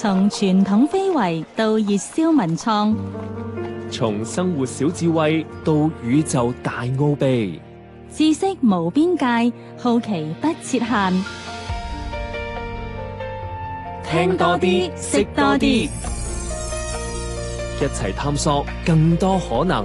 從傳統非遺到熱銷文創， 從生活小智慧到宇宙大奧秘， 知識無邊界，好奇不設限。 聽多啲，識多啲，一齊探索更多可能。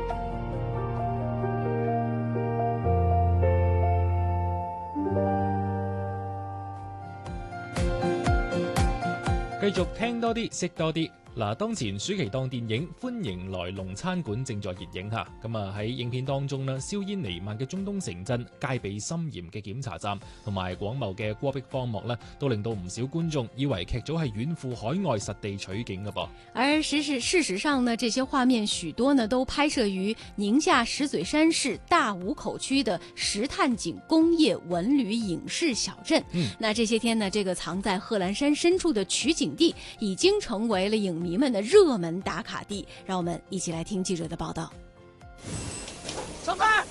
繼續聽多啲，識多啲。嗱，當前暑期檔電影《歡迎來龍餐館》正在熱映嚇，咁啊喺影片當中呢，硝煙彌漫嘅中東城鎮、戒備森嚴嘅檢查站同埋廣袤嘅戈壁荒漠呢，都令到唔少觀眾以為劇組係遠赴海外實地取景嘅噃。 而事實上呢，這些畫面許多呢都拍攝於寧夏石嘴山市大武口區的石炭井工業文旅影視小鎮。那這些天呢，這個藏在賀蘭山深處的取景地已經成為了影迷們的熱門打卡地，讓我們一起來聽記者的報道。 上班！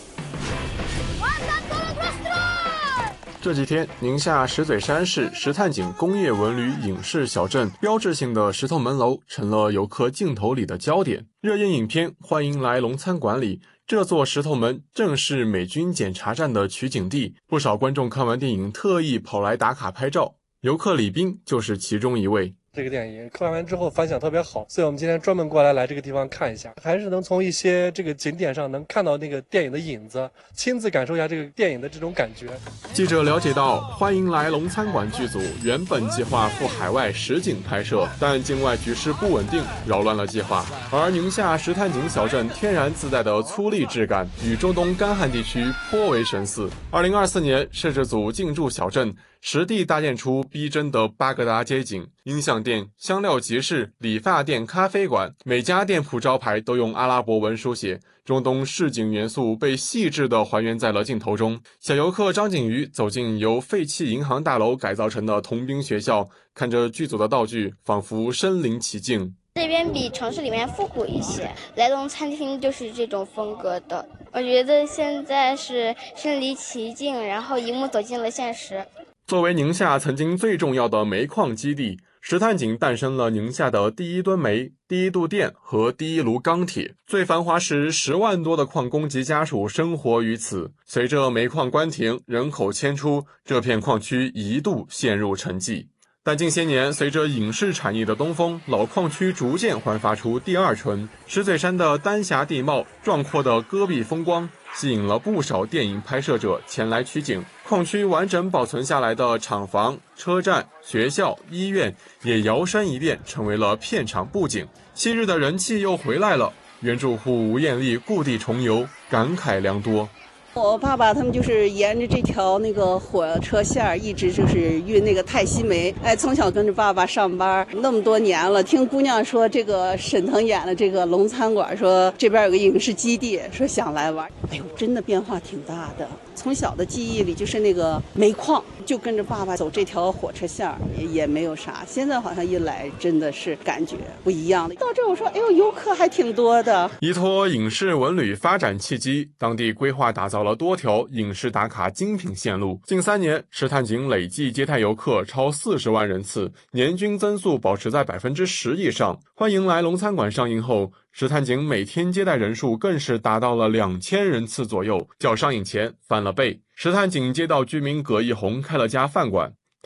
這幾天，寧夏石嘴山市石炭井工業文旅影視小鎮標誌性的石頭門樓成了遊客鏡頭裡的焦點。熱映影片《歡迎來龍餐館》裡，這座石頭門正是美軍檢查站的取景地，不少觀眾看完電影特意跑來打卡拍照。遊客李斌就是其中一位。 這個電影看完之後反響特別好，所以我們今天專門過來這個地方看一下，還是能從一些這個景點上能看到那個電影的影子，親自感受一下這個電影的這種感覺。 記者了解到，歡迎來龍餐館劇組原本計劃赴海外實景拍攝，但境外局勢不穩定，擾亂了計劃。而寧夏石炭井小鎮天然自帶的粗礪質感，與中東乾旱地區頗為神似。2024年，攝製組進駐小鎮，實地搭建出逼真的巴格達街景，音像店、香料集市、理髮店、咖啡館，每家店鋪招牌都用阿拉伯文書寫，中東市井元素被細緻地還原在了鏡頭中。小遊客張景瑜走進由廢棄銀行大樓改造成的童兵學校，看着劇組的道具，仿佛身臨其境。 這邊比城市裡面復古一些，來龍餐廳就是這種風格的。我覺得現在是身臨其境，然後一幕走進了現實。 作為寧夏曾經最重要的煤礦基地，石炭井誕生了寧夏的第一噸煤、第一度電和第一爐鋼鐵。最繁華時，10萬多的礦工及家屬生活於此。隨着煤礦關停，人口遷出，這片礦區一度陷入沉寂。但近些年，隨着影視產業的東風，老礦區逐漸煥發出第二春。石嘴山的丹霞地貌、壯闊的戈壁風光，吸引了不少電影拍攝者前來取景。礦區完整保存下來的廠房、車站、學校、醫院也搖身一變成為了片場布景。昔日的人氣又回來了，原住戶吳艷麗故地重遊，感慨良多。 我爸爸他們就是沿着這條那個火車線一直就是運那個泰西煤，從小跟着爸爸上班那麼多年了，聽姑娘說這個沈騰演的這個龍餐館，說這邊有個影視基地，說想來玩。哎呦，真的變化挺大的。從小的記憶裡就是那個煤礦，就跟着爸爸走這條火車線也沒有啥。現在好像一來真的是感覺不一樣了。到這我說，哎呦，遊客還挺多的。 依託影視文旅發展契機，當地規劃打造了多條影視打卡精品線路。近3年，石炭井累計接待遊客超40萬人次，年均增速保持在10%以上。歡迎來龍餐館上映後，石炭井每天接待人數更是達到了2000人次左右，較上映前翻了倍。石炭井街道居民葛義紅開了家飯館，